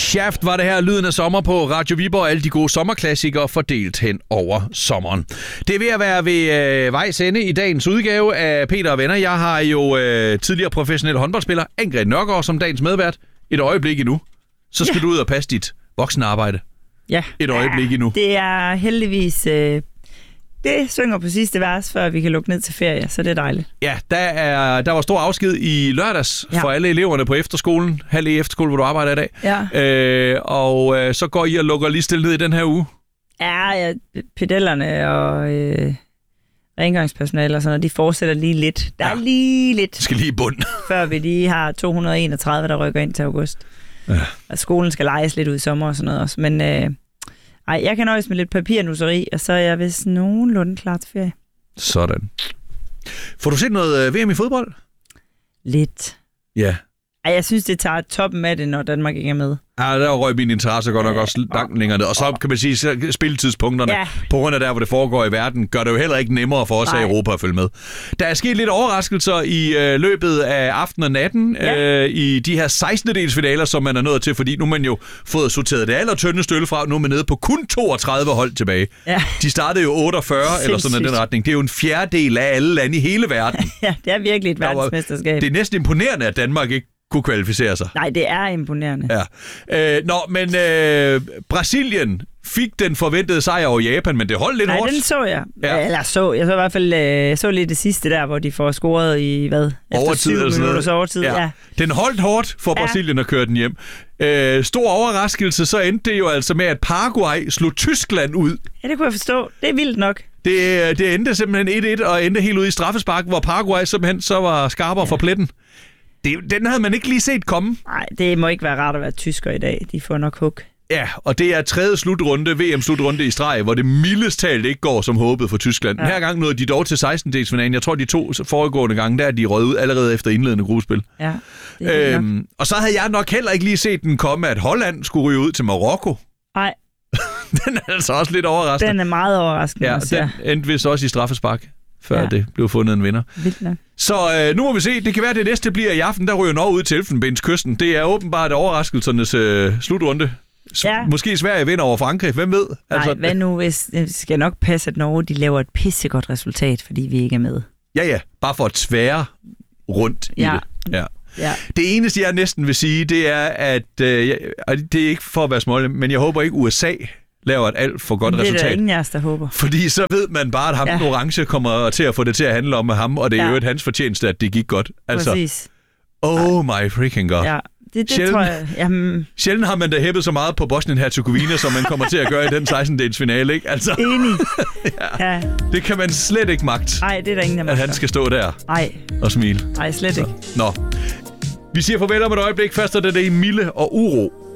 Shaft var det her, lyden af sommer på Radio Viborg, og alle de gode sommerklassikere fordelt hen over sommeren. Det er ved at være ved vejs ende i dagens udgave af Peter og Venner. Jeg har jo tidligere professionel håndboldspiller Ingrid Nørgaard som dagens medvært. Et øjeblik endnu. Så skal du ud og passe dit voksenarbejde. Ja. Et øjeblik endnu. Det er heldigvis... Det synger på sidste vers, før vi kan lukke ned til ferie, så det er dejligt. Ja, der var stor afsked i lørdags for alle eleverne på efterskolen. Halv efterskole, hvor du arbejder i dag. Ja. Og så går I og lukker lige stille ned i den her uge. Ja, pedellerne og rengøringspersonale og sådan noget, de fortsætter lige lidt. Der er lige lidt. Skal lige i bund. Før vi lige har 231, der rykker ind til august. Ja. Og skolen skal lejes lidt ud i sommer og sådan noget også. Men jeg kan nøjes med lidt papirnusseri, og så er jeg vist nogenlunde klar til ferie. Sådan. Får du set noget VM i fodbold? Lidt. Ja. Jeg synes, det tager toppen af det, når Danmark ikke er med. Ja, der røg min interesse godt nok også langt længere ned. Og så kan man sige, at spilletidspunkterne, på grund af der, hvor det foregår i verden, gør det jo heller ikke nemmere for os i Europa at følge med. Der er sket lidt overraskelser i løbet af aftenen og natten i de her 16-delsfinaler, som man er nået til, fordi nu har man jo fået sorteret det allertyndeste øl fra, nu er man nede på kun 32 hold tilbage. Ja. De startede jo 48 eller sådan den retning. Det er jo en fjerdedel af alle lande i hele verden. Ja, det er virkelig et verdensmesterskab. Det er næsten imponerende, at Danmark ikke kunne kvalificere sig. Nej, det er imponerende. Ja. Men Brasilien fik den forventede sejr over Japan, men det holdt lidt hårdt. Nej, den så jeg. Ja. Jeg så i hvert fald så lidt det sidste der, hvor de får scoret i overtid efter 7 minutters overtid. Ja. Den holdt hårdt for Brasilien at køre den hjem. Stor overraskelse, så endte det jo altså med, at Paraguay slog Tyskland ud. Ja, det kunne jeg forstå. Det er vildt nok. Det endte simpelthen 1-1 og endte helt ud i straffespark, hvor Paraguay simpelthen så var skarpere for pletten. Den havde man ikke lige set komme. Nej, det må ikke være rart at være tysker i dag. De får nok hug. Ja, og det er tredje slutrunde, VM-slutrunde i streg, hvor det mildest talt ikke går som håbet for Tyskland. Den her gang nåede de dog til 16-delsfinalen. Jeg tror, de 2 foregående gange, der er de røget ud allerede efter indledende gruppespil. Ja, og så havde jeg nok heller ikke lige set den komme, at Holland skulle ryge ud til Marokko. Nej. Den er altså også lidt overraskende. Den er meget overraskende. Ja, den endte vist også i straffespark, før det blev fundet en vinder. Vildt nok. Så nu må vi se. Det kan være, at det næste bliver i aften. Der ryger Norge ud til Elfenbenskysten. Det er åbenbart overraskelsernes slutrunde. Ja. Måske Sverige vinder over Frankrig. Hvem ved? Nej, hvad nu? Hvis det skal nok passe, at Norge de laver et pissegodt resultat, fordi vi ikke er med. Ja. Bare for at tvære rundt i det. Ja. Det eneste, jeg næsten vil sige, det er, at det er ikke for at være smålig, men jeg håber ikke, USA laver et alt for godt resultat. Det er der ingen af os, der håber. Fordi så ved man bare, at ham den orange kommer til at få det til at handle om ham, og det er jo et hans fortjeneste, at det gik godt. Altså, præcis. Oh my freaking god. Ja. Det sjældent, tror jeg. Jamen... Sjældent har man da hæppet så meget på Bosnien-Herzegovina, som man kommer til at gøre i den 16-delsfinale, ikke? Altså, enig. Ja. Det kan man slet ikke magte. Nej, det er der ingen, der magter. At han skal stå der og smile. Nej, slet ikke. Nå. Vi siger farvel om et øjeblik. Først er det i Mille og Uro.